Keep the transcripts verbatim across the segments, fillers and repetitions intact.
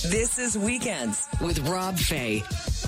This is Weekends with Rob Fay.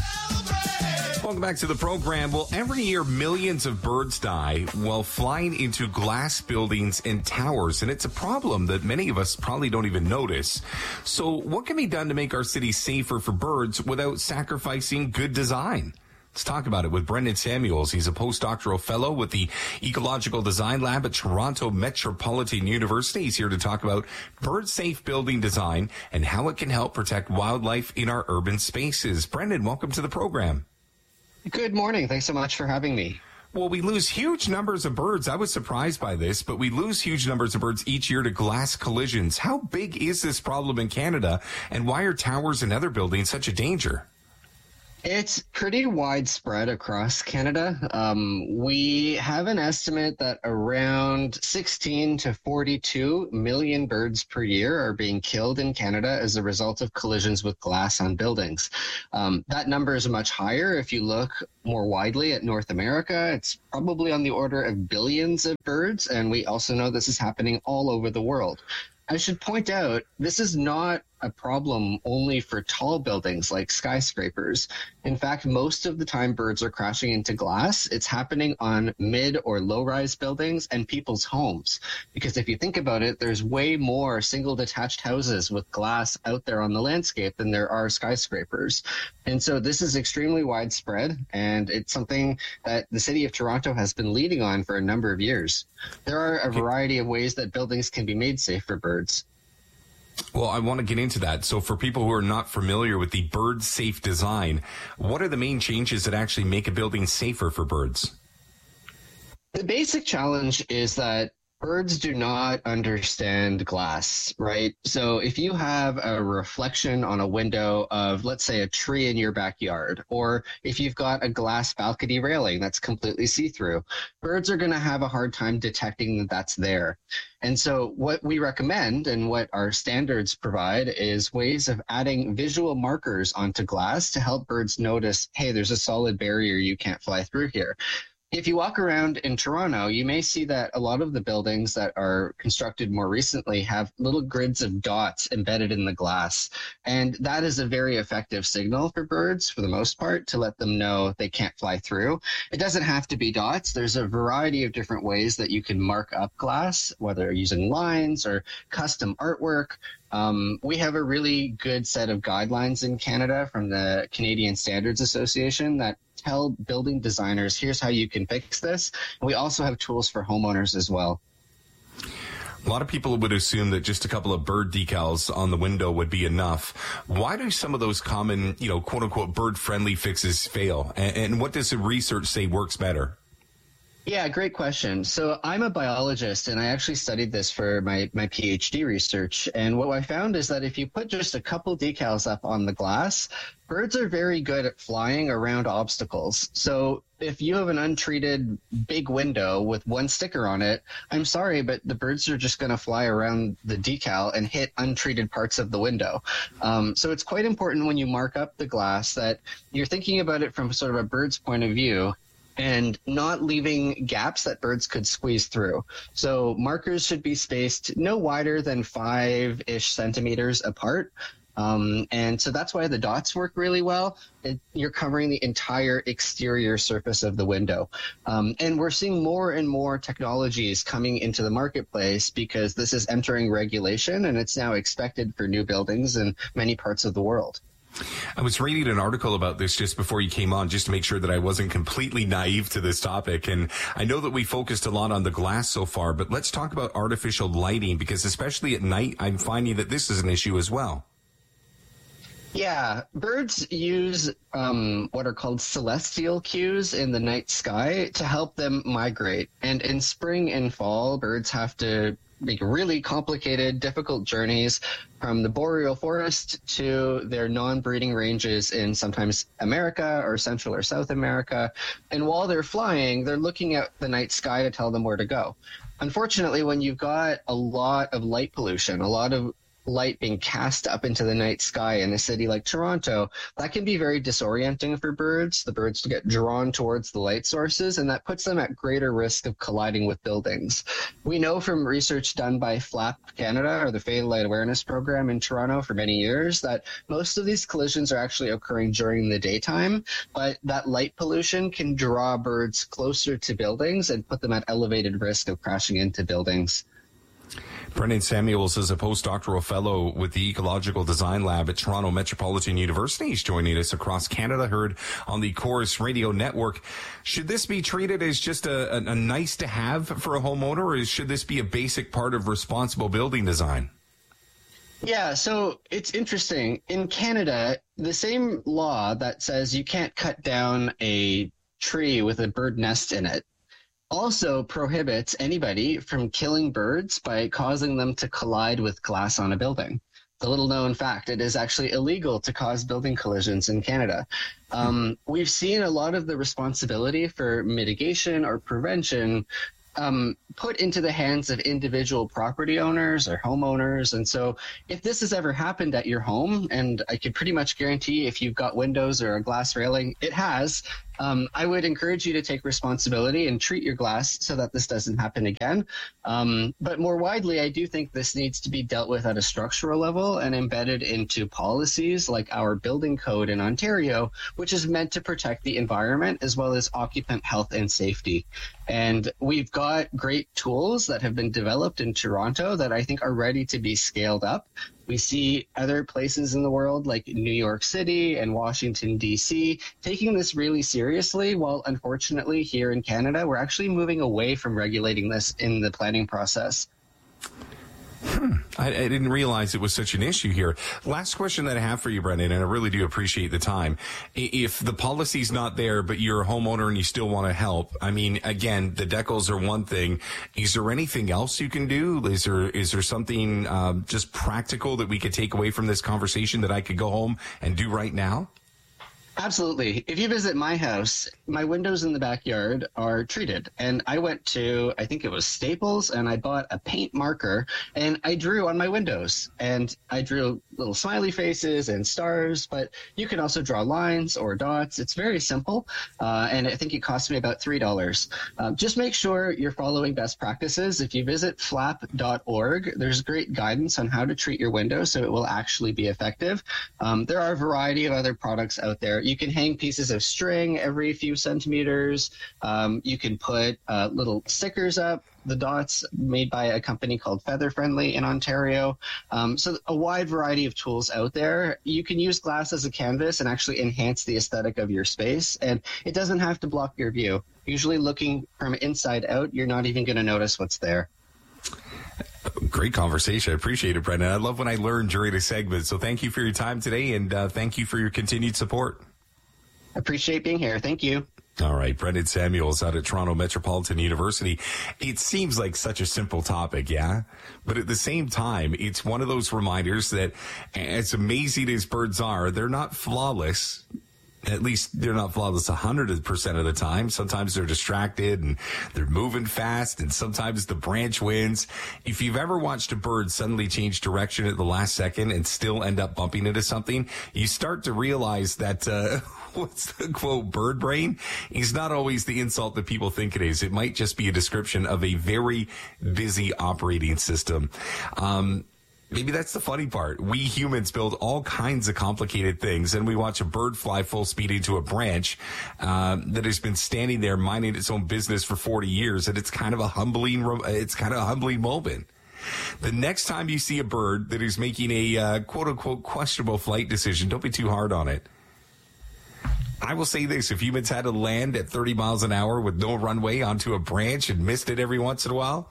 Welcome back to the program. Well, every year, millions of birds die while flying into glass buildings and towers, and it's a problem that many of us probably don't even notice. So what can be done to make our cities safer for birds without sacrificing good design? Let's talk about it with Brendan Samuels. He's a postdoctoral fellow with the Ecological Design Lab at Toronto Metropolitan University. He's here to talk about bird-safe building design and how it can help protect wildlife in our urban spaces. Brendan, welcome to the program. Good morning. Thanks so much for having me. Well, we lose huge numbers of birds. I was surprised by this, but we lose huge numbers of birds each year to glass collisions. How big is this problem in Canada, and why are towers and other buildings such a danger? It's pretty widespread across Canada. Um, we have an estimate that around sixteen to forty-two million birds per year are being killed in Canada as a result of collisions with glass on buildings. Um, that number is much higher if you look more widely at North America. It's probably on the order of billions of birds, and we also know this is happening all over the world. I should point out, this is not a problem only for tall buildings like skyscrapers. In fact, most of the time birds are crashing into glass. It's happening on mid or low-rise buildings and people's homes. Because if you think about it, there's way more single detached houses with glass out there on the landscape than there are skyscrapers. And so this is extremely widespread, and it's something that the city of Toronto has been leading on for a number of years. There are a variety of ways that buildings can be made safe for birds. Well, I want to get into that. So for people who are not familiar with the bird safe design, what are the main changes that actually make a building safer for birds? The basic challenge is that birds do not understand glass, right? So if you have a reflection on a window of, let's say, a tree in your backyard, or if you've got a glass balcony railing that's completely see-through, birds are going to have a hard time detecting that that's there. And so what we recommend and what our standards provide is ways of adding visual markers onto glass to help birds notice, hey, there's a solid barrier you can't fly through here. If you walk around in Toronto, you may see that a lot of the buildings that are constructed more recently have little grids of dots embedded in the glass. And that is a very effective signal for birds, for the most part, to let them know they can't fly through. It doesn't have to be dots. There's a variety of different ways that you can mark up glass, whether using lines or custom artwork. Um, we have a really good set of guidelines in Canada from the Canadian Standards Association that tell building designers, here's how you can fix this. And we also have tools for homeowners as well. A lot of people would assume that just a couple of bird decals on the window would be enough. Why do some of those common, you know, quote unquote bird friendly fixes fail? And, and what does the research say works better? Yeah, great question. So I'm a biologist, and I actually studied this for my, my PhD research. And what I found is that if you put just a couple decals up on the glass, birds are very good at flying around obstacles. So if you have an untreated big window with one sticker on it, I'm sorry, but the birds are just going to fly around the decal and hit untreated parts of the window. Um, so it's quite important when you mark up the glass that you're thinking about it from sort of a bird's point of view, and not leaving gaps that birds could squeeze through. So markers should be spaced no wider than five-ish centimeters apart. Um, and so that's why the dots work really well. It, you're covering the entire exterior surface of the window. Um, and we're seeing more and more technologies coming into the marketplace because this is entering regulation, and it's now expected for new buildings in many parts of the world. I was reading an article about this just before you came on, just to make sure that I wasn't completely naive to this topic. And I know that we focused a lot on the glass so far, but let's talk about artificial lighting, because especially at night, I'm finding that this is an issue as well. Yeah, birds use um, what are called celestial cues in the night sky to help them migrate. And in spring and fall, birds have to make really complicated, difficult journeys from the boreal forest to their non-breeding ranges in sometimes America or Central or South America. And while they're flying, they're looking at the night sky to tell them where to go. Unfortunately, when you've got a lot of light pollution, a lot of light being cast up into the night sky in a city like Toronto, that can be very disorienting for birds. The birds get drawn towards the light sources, and that puts them at greater risk of colliding with buildings. We know from research done by FLAP Canada, or the Fatal Light Awareness Program in Toronto for many years, that most of these collisions are actually occurring during the daytime, but that light pollution can draw birds closer to buildings and put them at elevated risk of crashing into buildings. Brendan Samuels is a postdoctoral fellow with the Ecological Design Lab at Toronto Metropolitan University. He's joining us across Canada, heard on the Chorus Radio Network. Should this be treated as just a, a, a nice to have for a homeowner, or should this be a basic part of responsible building design? Yeah, so it's interesting. In Canada, the same law that says you can't cut down a tree with a bird nest in it also prohibits anybody from killing birds by causing them to collide with glass on a building. The little known fact, it is actually illegal to cause building collisions in Canada. Um, we've seen a lot of the responsibility for mitigation or prevention um, put into the hands of individual property owners or homeowners. And so if this has ever happened at your home, and I can pretty much guarantee if you've got windows or a glass railing, it has, Um, I would encourage you to take responsibility and treat your glass so that this doesn't happen again. Um, but more widely, I do think this needs to be dealt with at a structural level and embedded into policies like our building code in Ontario, which is meant to protect the environment as well as occupant health and safety. And we've got great tools that have been developed in Toronto that I think are ready to be scaled up. We see other places in the world like New York City and Washington, D C taking this really seriously, while unfortunately here in Canada, we're actually moving away from regulating this in the planning process. Hmm. I, I didn't realize it was such an issue here. Last question that I have for you, Brendan, and I really do appreciate the time. If the policy's not there, but you're a homeowner and you still want to help, I mean, again, the decals are one thing. Is there anything else you can do? Is there is there something um, just practical that we could take away from this conversation that I could go home and do right now? Absolutely. If you visit my house, my windows in the backyard are treated. And I went to, I think it was Staples, and I bought a paint marker, and I drew on my windows. And I drew little smiley faces and stars, but you can also draw lines or dots. It's very simple. Uh, and I think it cost me about three dollars. Uh, just make sure you're following best practices. If you visit flap dot org, there's great guidance on how to treat your windows so it will actually be effective. Um, there are a variety of other products out there. You can hang pieces of string every few centimeters. Um, you can put uh, little stickers up, the dots made by a company called Feather Friendly in Ontario. Um, so a wide variety of tools out there. You can use glass as a canvas and actually enhance the aesthetic of your space. And it doesn't have to block your view. Usually looking from inside out, you're not even going to notice what's there. Great conversation. I appreciate it, Brendan. I love when I learn during a segment. So thank you for your time today, and uh, thank you for your continued support. Appreciate being here. Thank you. All right. Brendan Samuels out at Toronto Metropolitan University. It seems like such a simple topic, yeah? But at the same time, it's one of those reminders that as amazing as birds are, they're not flawless. At least they're not flawless one hundred percent of the time. Sometimes they're distracted and they're moving fast, and sometimes the branch wins. If you've ever watched a bird suddenly change direction at the last second and still end up bumping into something, you start to realize that, uh, what's the quote, bird brain is not always the insult that people think it is. It might just be a description of a very busy operating system. Um, Maybe that's the funny part. We humans build all kinds of complicated things, and we watch a bird fly full speed into a branch uh, that has been standing there minding its own business for forty years, and it's kind of a humbling, it's kind of a humbling moment. The next time you see a bird that is making a uh, quote-unquote questionable flight decision, don't be too hard on it. I will say this, if humans had to land at thirty miles an hour with no runway onto a branch and missed it every once in a while,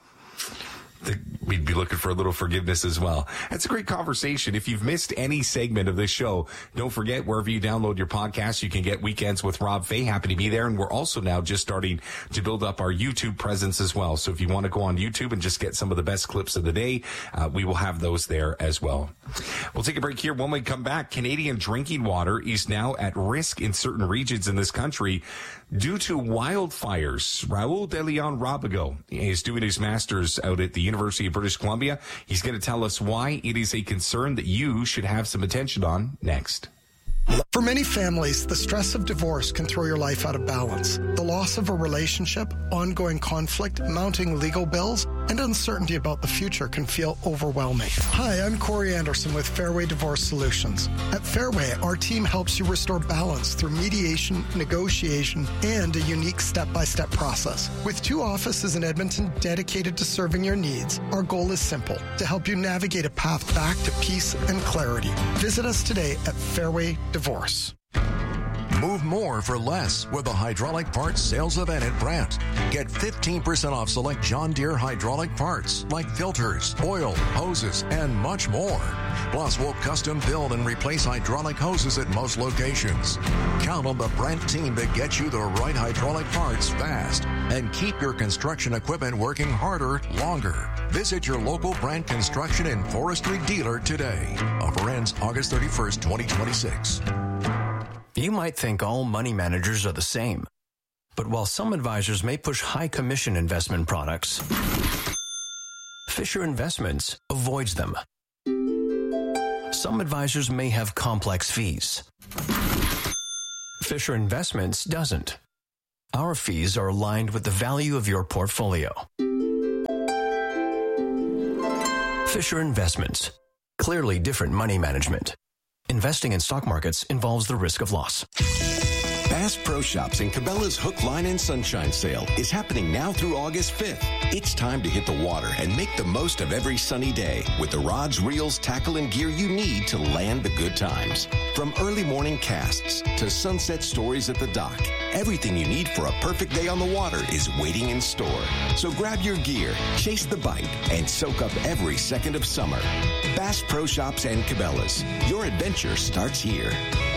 we'd be looking for a little forgiveness as well. That's a great conversation. If you've missed any segment of this show, don't forget, wherever you download your podcast, you can get Weekends with Rob Fay. Happy to be there. And we're also now just starting to build up our YouTube presence as well. So if you want to go on YouTube and just get some of the best clips of the day, uh, we will have those there as well. We'll take a break here. When we come back, Canadian drinking water is now at risk in certain regions in this country due to wildfires. Raul de Leon Rabago is doing his master's out at the University of British Columbia. He's going to tell us why it is a concern that you should have some attention on next. For many families, the stress of divorce can throw your life out of balance. The loss of a relationship, ongoing conflict, mounting legal bills, and uncertainty about the future can feel overwhelming. Hi, I'm Corey Anderson with Fairway Divorce Solutions. At Fairway, our team helps you restore balance through mediation, negotiation, and a unique step-by-step process. With two offices in Edmonton dedicated to serving your needs, our goal is simple, to help you navigate a path back to peace and clarity. Visit us today at Fairway Divorce. Move more for less with the hydraulic parts sales event at Brandt. Get fifteen percent off select John Deere hydraulic parts like filters, oil, hoses, and much more. Plus, we'll custom build and replace hydraulic hoses at most locations. Count on the Brandt team to get you the right hydraulic parts fast and keep your construction equipment working harder, longer. Visit your local Brandt Construction and Forestry dealer today. Offer ends August thirty-first, twenty twenty-six. You might think all money managers are the same. But while some advisors may push high commission investment products, Fisher Investments avoids them. Some advisors may have complex fees. Fisher Investments doesn't. Our fees are aligned with the value of your portfolio. Fisher Investments. Clearly different money management. Investing in stock markets involves the risk of loss. Bass Pro Shops and Cabela's Hook, Line, and Sunshine Sale is happening now through August fifth. It's time to hit the water and make the most of every sunny day with the rods, reels, tackle, and gear you need to land the good times. From early morning casts to sunset stories at the dock, everything you need for a perfect day on the water is waiting in store. So grab your gear, chase the bite, and soak up every second of summer. Bass Pro Shops and Cabela's. Your adventure starts here.